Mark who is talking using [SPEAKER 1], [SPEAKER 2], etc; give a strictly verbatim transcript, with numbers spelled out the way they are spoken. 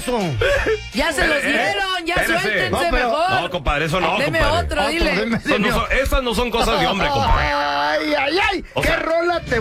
[SPEAKER 1] eso?
[SPEAKER 2] Ya se los
[SPEAKER 3] Eh, eh,
[SPEAKER 2] dieron, ya
[SPEAKER 3] espérese.
[SPEAKER 2] suéltense
[SPEAKER 1] No, pero-
[SPEAKER 2] mejor.
[SPEAKER 3] No, compadre, eso no,
[SPEAKER 2] Deme
[SPEAKER 3] compadre.
[SPEAKER 2] otro,
[SPEAKER 1] Otro,
[SPEAKER 2] dile.
[SPEAKER 1] deme-
[SPEAKER 3] Eso no son- esas no son cosas de hombre, compadre.
[SPEAKER 1] Ay, ay, ay.
[SPEAKER 3] O
[SPEAKER 1] ¿Qué
[SPEAKER 3] sea-
[SPEAKER 1] rola te